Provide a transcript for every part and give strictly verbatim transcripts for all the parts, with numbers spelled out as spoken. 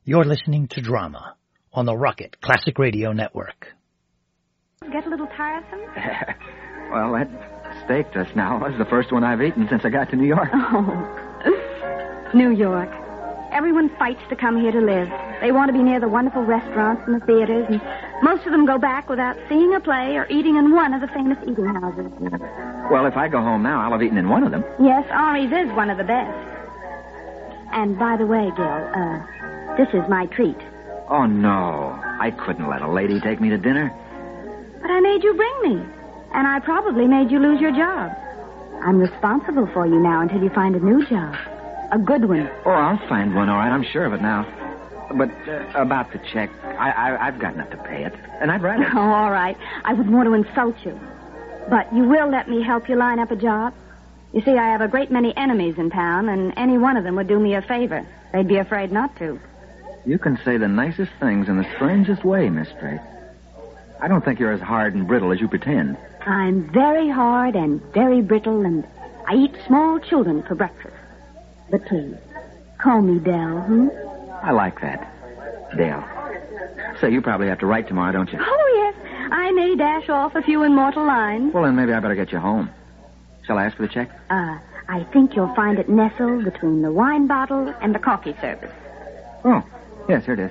You're listening to Drama on the Rocket Classic Radio Network. Get a little tiresome? Well, that steak just now was the first one I've eaten since I got to New York. Oh, New York. Everyone fights to come here to live. They want to be near the wonderful restaurants and the theaters, and most of them go back without seeing a play or eating in one of the famous eating houses. Well, if I go home now, I'll have eaten in one of them. Yes, Henri's is one of the best. And by the way, Gil, uh, this is my treat. Oh, no. I couldn't let a lady take me to dinner. But I made you bring me, and I probably made you lose your job. I'm responsible for you now until you find a new job. A good one. Oh, I'll find one, all right. I'm sure of it now. But uh, about the check, I, I, I've got enough to pay it, and I'd rather... Oh, all right. I wouldn't want to insult you. But you will let me help you line up a job? You see, I have a great many enemies in town, and any one of them would do me a favor. They'd be afraid not to. You can say the nicest things in the strangest way, Miss Drake. I don't think you're as hard and brittle as you pretend. I'm very hard and very brittle, and I eat small children for breakfast. But please, call me Dell, hmm? I like that. Dale. So you probably have to write tomorrow, don't you? Oh, yes. I may dash off a few immortal lines. Well, then maybe I better get you home. Shall I ask for the check? Uh, I think you'll find it nestled between the wine bottle and the coffee service. Oh, yes, here it is.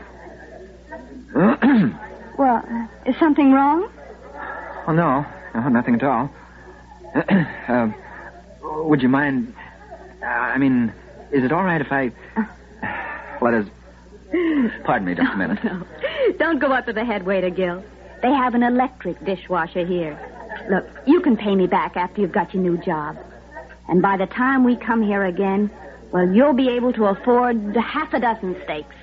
Well, uh, is something wrong? Oh, no. No, nothing at all. uh, would you mind... Uh, I mean, is it all right if I... Uh, let us... Pardon me just a minute. No, no. Don't go up to the head waiter, Gil. They have an electric dishwasher here. Look, you can pay me back after you've got your new job. And by the time we come here again, well, you'll be able to afford half a dozen steaks.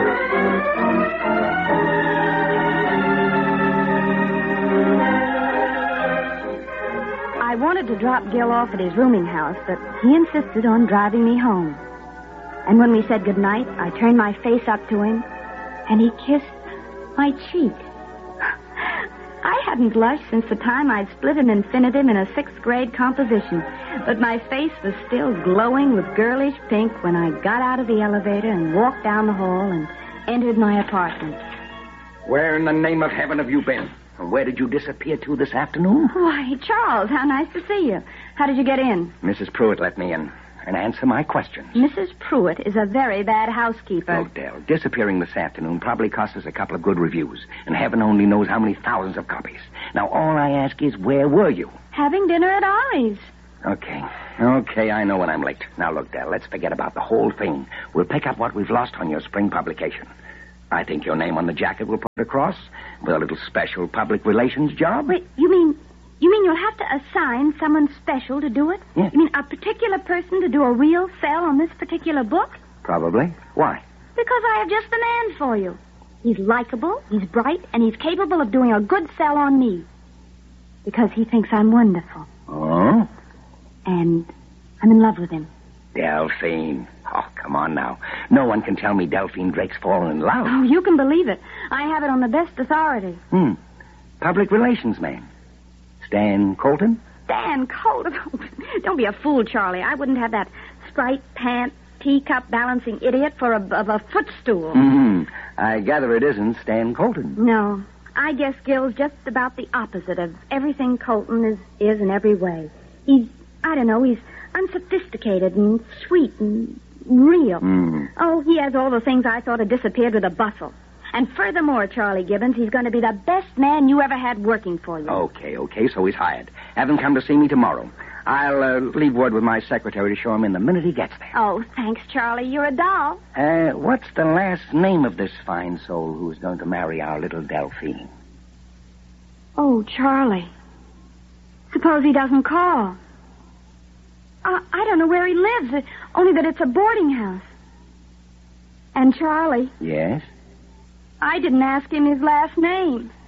I wanted to drop Gil off at his rooming house, but he insisted on driving me home. And when we said goodnight, I turned my face up to him, and he kissed my cheek. I hadn't blushed since the time I'd split an infinitive in a sixth grade composition, but my face was still glowing with girlish pink when I got out of the elevator and walked down the hall and entered my apartment. Where in the name of heaven have you been? And where did you disappear to this afternoon? Why, Charles, how nice to see you. How did you get in? Missus Pruitt let me in. And answer my questions. Missus Pruitt is a very bad housekeeper. Oh, Dell, disappearing this afternoon probably cost us a couple of good reviews. And heaven only knows how many thousands of copies. Now, all I ask is, where were you? Having dinner at Ari's. Okay. Okay, I know when I'm late. Now, look, Dell, let's forget about the whole thing. We'll pick up what we've lost on your spring publication. I think your name on the jacket will put across with a little special public relations job. Wait, you mean... You mean you'll have to assign someone special to do it? Yeah. You mean a particular person to do a real sell on this particular book? Probably. Why? Because I have just the man for you. He's likable, he's bright, and he's capable of doing a good sell on me. Because he thinks I'm wonderful. Oh? And I'm in love with him. Delphine. Oh, come on now. No one can tell me Delphine Drake's fallen in love. Oh, you can believe it. I have it on the best authority. Hmm. Public relations man. Stan Colton? Stan Colton? Don't be a fool, Charlie. I wouldn't have that striped pant, teacup balancing idiot for a, of a footstool. Mm-hmm. I gather it isn't Stan Colton. No. I guess Gil's just about the opposite of everything Colton is, is in every way. He's, I don't know, he's unsophisticated and sweet and real. Mm. Oh, he has all the things I thought had disappeared with a bustle. And furthermore, Charlie Gibbons, he's going to be the best man you ever had working for you. Okay, okay, so he's hired. Have him come to see me tomorrow. I'll uh, leave word with my secretary to show him in the minute he gets there. Oh, thanks, Charlie. You're a doll. Uh, what's the last name of this fine soul who's going to marry our little Delphine? Oh, Charlie. Suppose he doesn't call. Uh, I don't know where he lives, uh, only that it's a boarding house. And Charlie... Yes? I didn't ask him his last name.